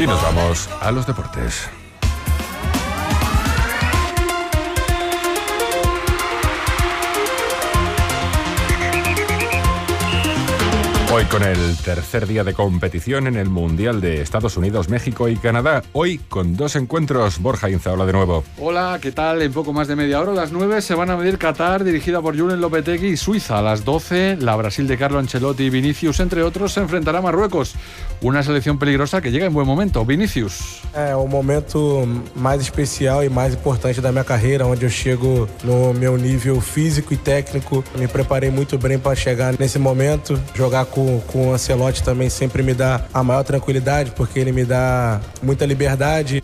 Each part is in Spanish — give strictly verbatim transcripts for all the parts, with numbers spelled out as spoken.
Y nos vamos a los deportes. Hoy con el tercer día de competición en el Mundial de Estados Unidos, México y Canadá. Hoy con dos encuentros. Borja Inza, hola de nuevo. Hola, ¿qué tal? En poco más de media hora, a las nueve, se van a medir Qatar, dirigida por Julen Lopetegui, y Suiza. A las doce, la Brasil de Carlo Ancelotti y Vinicius, entre otros, se enfrentará a Marruecos. Una selección peligrosa que llega en buen momento. Vinicius. É o momento mais especial e mais importante da minha carreira, onde eu chego no meu nível físico e técnico. Me preparei muito bem para chegar nesse momento. Jogar com com o Ancelotti também sempre me dá a maior tranquilidade, porque ele me dá muita liberdade.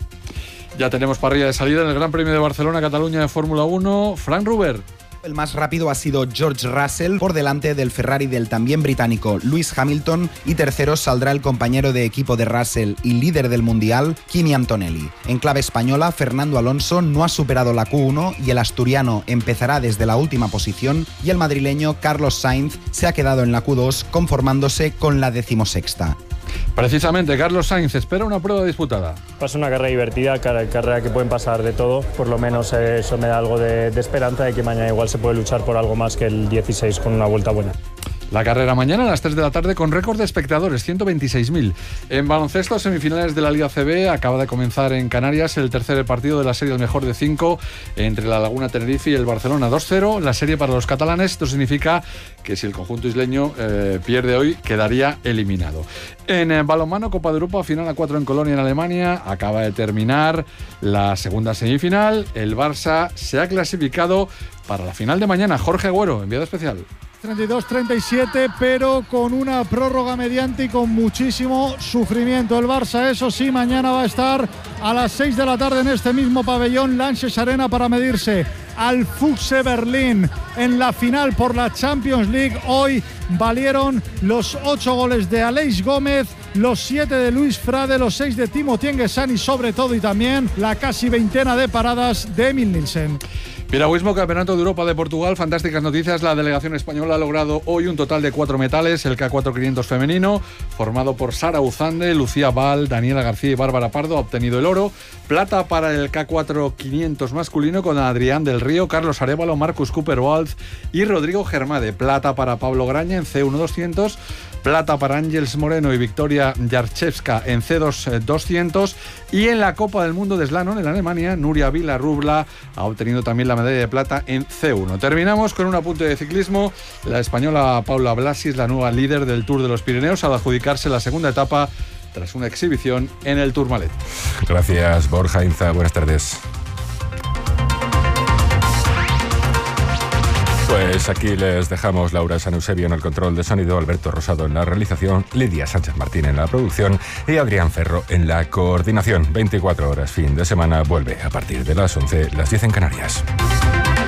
Ya tenemos parrilla de salida en el Gran Premio de Barcelona, Cataluña de Fórmula uno. Frank Ruber. El más rápido ha sido George Russell, por delante del Ferrari del también británico Lewis Hamilton, y tercero saldrá el compañero de equipo de Russell y líder del Mundial, Kimi Antonelli. En clave española, Fernando Alonso no ha superado la Q uno y el asturiano empezará desde la última posición, y el madrileño Carlos Sainz se ha quedado en la Q dos, conformándose con la decimosexta. Precisamente, Carlos Sainz espera una prueba disputada. Va a ser una carrera divertida, carrera que pueden pasar de todo. Por lo menos eso me da algo de, de esperanza de que mañana igual se puede luchar por algo más que el dieciséis con una vuelta buena. La carrera mañana a las tres de la tarde con récord de espectadores, ciento veintiséis mil. En baloncesto, semifinales de la Liga C B, acaba de comenzar en Canarias el tercer partido de la serie al mejor de cinco entre la Laguna Tenerife y el Barcelona. dos cero, la serie para los catalanes. Esto significa que si el conjunto isleño eh, pierde hoy, quedaría eliminado. En eh, balonmano, Copa de Europa, final a cuatro en Colonia, en Alemania. Acaba de terminar la segunda semifinal. El Barça se ha clasificado para la final de mañana. Jorge Agüero, enviado especial. treinta y dos treinta y siete, pero con una prórroga mediante y con muchísimo sufrimiento. El Barça, eso sí, mañana va a estar a las seis de la tarde en este mismo pabellón Lanxess Arena para medirse al Füchse Berlín en la final por la Champions League. Hoy valieron los ocho goles de Aleix Gómez, los siete de Luis Frade, los seis de Timothy Nguessan y sobre todo y también la casi veintena de paradas de Emil Nielsen. Piragüismo, Campeonato de Europa de Portugal, fantásticas noticias. La delegación española ha logrado hoy un total de cuatro metales. El K cuatro quinientos femenino, formado por Sara Uzande, Lucía Val, Daniela García y Bárbara Pardo, ha obtenido el oro. Plata para el K cuatro quinientos masculino con Adrián del Río, Carlos Arévalo, Marcus Cooper-Waltz y Rodrigo Germade. Plata para Pablo Graña en C uno doscientos. Plata para Ángels Moreno y Victoria Yarchevska en C dos doscientos. Y en la Copa del Mundo de Slalom en Alemania, Nuria Vilarrubla ha obtenido también la medalla de plata en C uno. Terminamos con un apunte de ciclismo. La española Paula Blasi es la nueva líder del Tour de los Pirineos al adjudicarse la segunda etapa tras una exhibición en el Tourmalet. Gracias, Borja Inza. Buenas tardes. Pues aquí les dejamos. Laura San Eusebio en el control de sonido, Alberto Rosado en la realización, Lidia Sánchez Martín en la producción y Adrián Ferro en la coordinación. veinticuatro horas fin de semana vuelve a partir de las once, las diez en Canarias.